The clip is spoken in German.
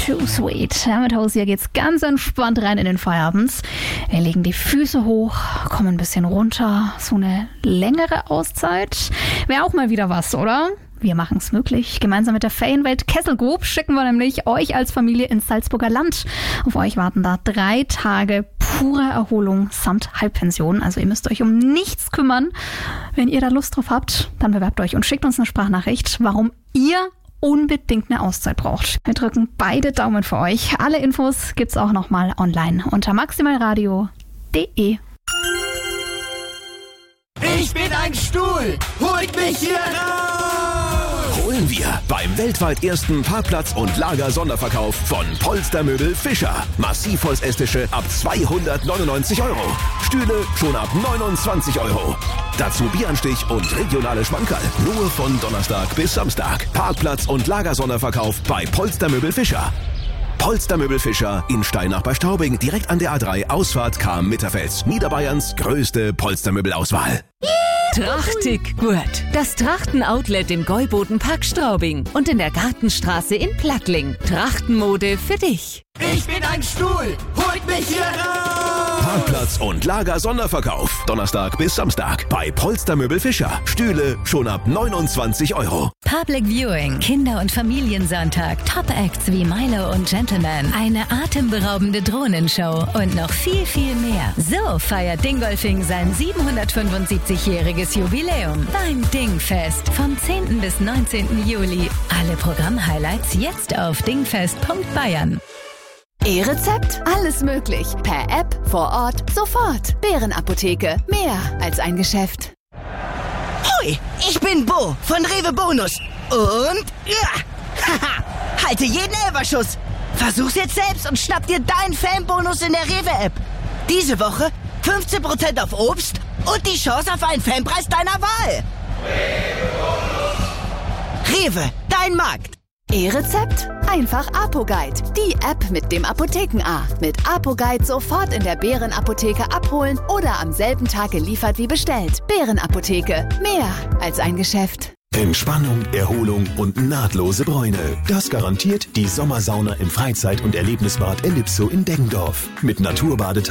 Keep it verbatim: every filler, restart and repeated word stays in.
Too Sweet. Ja, mit Hausia geht's ganz entspannt rein in den Feierabend. Wir legen die Füße hoch, kommen ein bisschen runter. So eine längere Auszeit wäre auch mal wieder was, oder? Wir machen es möglich. Gemeinsam mit der Ferienwelt Kessel Group schicken wir nämlich euch als Familie ins Salzburger Land. Auf euch warten da drei Tage pure Erholung samt Halbpension. Also ihr müsst euch um nichts kümmern. Wenn ihr da Lust drauf habt, dann bewerbt euch und schickt uns eine Sprachnachricht, warum ihr unbedingt eine Auszeit braucht. Wir drücken beide Daumen für euch. Alle Infos gibt's auch nochmal online unter maximalradio punkt de. Ich bin ein Stuhl! Holt mich hier raus! Holen wir beim weltweit ersten Parkplatz- und Lager-Sonderverkauf von Polstermöbel Fischer. Massivholzestische ab zweihundertneunundneunzig Euro. Stühle schon ab neunundzwanzig Euro. Dazu Bieranstich und regionale Schmankerl. Nur von Donnerstag bis Samstag. Parkplatz- und Lager-Sonderverkauf bei Polstermöbel Fischer. Polstermöbel Fischer in Steinach bei Straubing, direkt an der A drei, Ausfahrt Cham-Mitterfels. Niederbayerns größte Polstermöbelauswahl. Trachtig gut. Das Trachten-Outlet in Gäuboden-Park Straubing und in der Gartenstraße in Plattling. Trachtenmode für dich. Ich bin ein Stuhl! Holt mich hier raus! Parkplatz- und Lager-Sonderverkauf. Donnerstag bis Samstag bei Polstermöbel Fischer. Stühle schon ab neunundzwanzig Euro. Public Viewing, Kinder- und Familiensonntag, Top-Acts wie Milo und Gentleman, eine atemberaubende Drohnenshow und noch viel, viel mehr. So feiert Dingolfing sein siebenhundertfünfundsiebzigjähriges Jubiläum beim Dingfest vom zehnten bis neunzehnten Juli. Alle Programm-Highlights jetzt auf dingfest punkt bayern. E-Rezept? Alles möglich. Per App, vor Ort, sofort. Bärenapotheke. Mehr als ein Geschäft. Hoi, ich bin Bo von Rewe Bonus. Und ja, haha, halte jeden Elberschuss. Versuch's jetzt selbst und schnapp dir deinen Fanbonus in der Rewe-App. Diese Woche fünfzehn Prozent auf Obst und die Chance auf einen Fanpreis deiner Wahl. Rewe, dein Markt. E-Rezept? Einfach ApoGuide. Die App mit dem Apotheken-A. Mit ApoGuide sofort in der Bärenapotheke abholen oder am selben Tag geliefert wie bestellt. Bärenapotheke. Mehr als ein Geschäft. Entspannung, Erholung und nahtlose Bräune. Das garantiert die Sommersauna im Freizeit- und Erlebnisbad Ellipso in Deggendorf. Mit Naturbadetag